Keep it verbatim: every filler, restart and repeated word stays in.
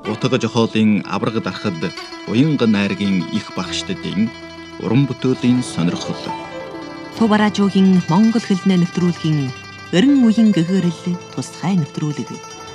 Утга жохоолын авраг дарахад уянга найргийн их багштдын уран бүтээлийн сонирхол. Тувара жуугийн Монгол хэлнээ нэвтрүүлгийн эрен үеийн гэгэрэл тусгай нэвтрүүлэг.